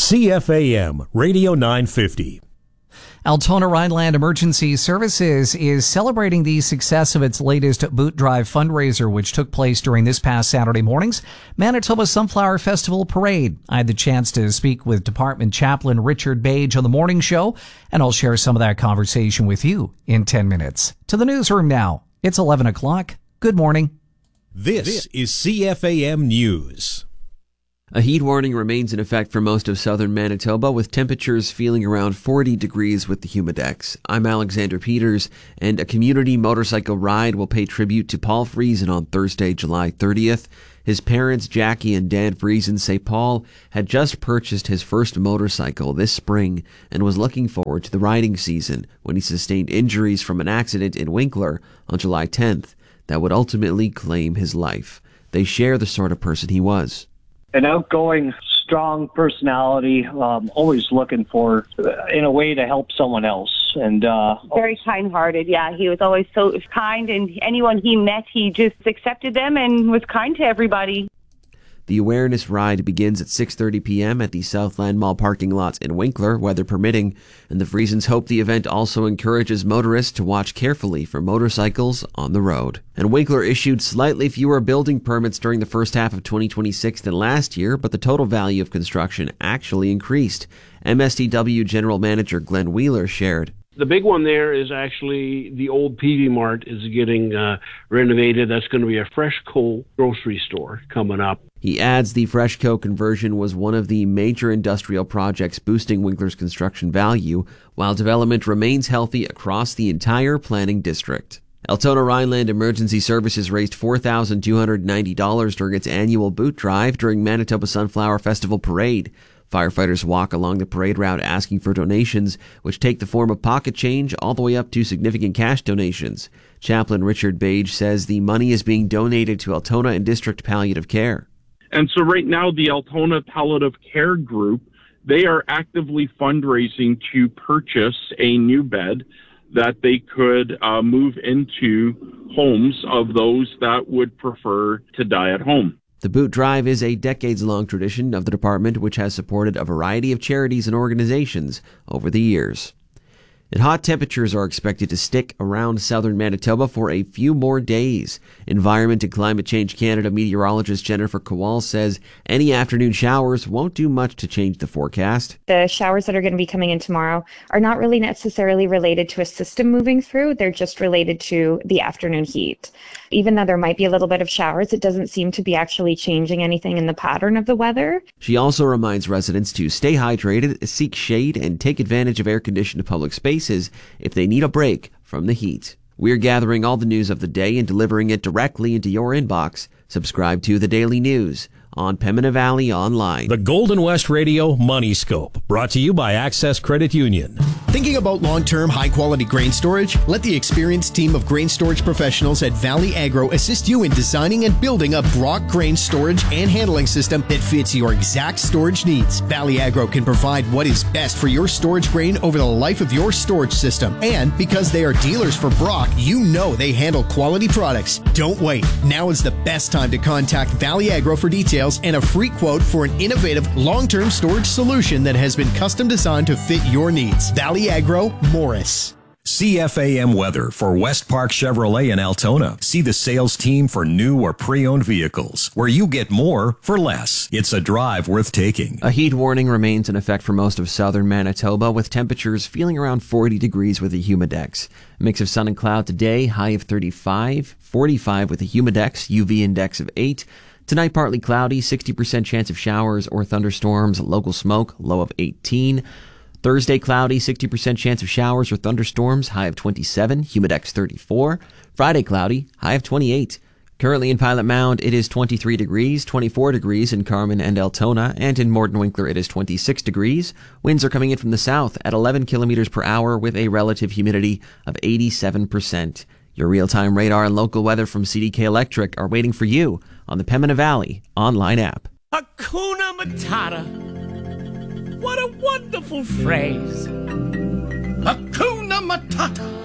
CFAM Radio 950. Altona Rhineland Emergency Services is celebrating the success of its latest Boot Drive fundraiser, which took place during this past Saturday morning's Manitoba Sunflower Festival Parade. I had the chance to speak with Department Chaplain Richard Bage on the morning show, and I'll share some of that conversation with you in 10 minutes. To the newsroom now. It's 11 o'clock. Good morning. This is CFAM News. A heat warning remains in effect for most of southern Manitoba, with temperatures feeling around 40 degrees with the humidex. I'm Alexander Peters, and a community motorcycle ride will pay tribute to Paul Friesen on Thursday, July 30th. His parents, Jackie and Dan Friesen, say Paul had just purchased his first motorcycle this spring and was looking forward to the riding season when he sustained injuries from an accident in Winkler on July 10th that would ultimately claim his life. They share the sort of person he was. An outgoing, strong personality, always looking for, in a way, to help someone else. And very kind-hearted, yeah. He was always so kind, and anyone he met, he just accepted them and was kind to everybody. The awareness ride begins at 6:30 p.m. at the Southland Mall parking lots in Winkler, weather permitting, and the Friesens hope the event also encourages motorists to watch carefully for motorcycles on the road. And Winkler issued slightly fewer building permits during the first half of 2026 than last year, but the total value of construction actually increased. MSTW General Manager Glenn Wheeler shared. The big one there is actually the old Peavey Mart is getting renovated. That's going to be a FreshCo grocery store coming up. He adds the FreshCo conversion was one of the major industrial projects boosting Winkler's construction value, while development remains healthy across the entire planning district. Altona Rhineland Emergency Services raised $4,290 during its annual boot drive during Manitoba Sunflower Festival Parade. Firefighters walk along the parade route asking for donations, which take the form of pocket change all the way up to significant cash donations. Chaplain Richard Bage says the money is being donated to Altona and District Palliative Care. And so right now, the Altona Palliative Care Group, they are actively fundraising to purchase a new bed that they could move into homes of those that would prefer to die at home. The boot drive is a decades-long tradition of the department, which has supported a variety of charities and organizations over the years. And hot temperatures are expected to stick around southern Manitoba for a few more days. Environment and Climate Change Canada meteorologist Jennifer Kowal says any afternoon showers won't do much to change the forecast. The showers that are going to be coming in tomorrow are not really necessarily related to a system moving through. They're just related to the afternoon heat. Even though there might be a little bit of showers, it doesn't seem to be actually changing anything in the pattern of the weather. She also reminds residents to stay hydrated, seek shade, and take advantage of air-conditioned public spaces if they need a break from the heat. We're gathering all the news of the day and delivering it directly into your inbox. Subscribe to The Daily News on Pembina Valley Online. The Golden West Radio Money Scope, brought to you by Access Credit Union. Thinking about long-term, high-quality grain storage? Let the experienced team of grain storage professionals at Valley Agro assist you in designing and building a Brock grain storage and handling system that fits your exact storage needs. Valley Agro can provide what is best for your storage grain over the life of your storage system. And because they are dealers for Brock, you know they handle quality products. Don't wait. Now is the best time to contact Valley Agro for details and a free quote for an innovative long-term storage solution that has been custom designed to fit your needs. Valley Agro, Morris. CFAM weather for West Park Chevrolet in Altona. See the sales team for new or pre-owned vehicles, where you get more for less. It's a drive worth taking. A heat warning remains in effect for most of southern Manitoba, with temperatures feeling around 40 degrees with a humidex. A mix of sun and cloud today, high of 35, 45 with a humidex, UV index of 8. Tonight, partly cloudy, 60% chance of showers or thunderstorms, local smoke, low of 18. Thursday, cloudy, 60% chance of showers or thunderstorms, high of 27, humidex 34. Friday, cloudy, high of 28. Currently in Pilot Mound, it is 23 degrees, 24 degrees in Carman and Altona, and in Morton Winkler, it is 26 degrees. Winds are coming in from the south at 11 kilometers per hour with a relative humidity of 87%. Your real-time radar and local weather from CDK Electric are waiting for you on the Pembina Valley online app. Hakuna Matata. What a wonderful phrase. Hakuna Matata.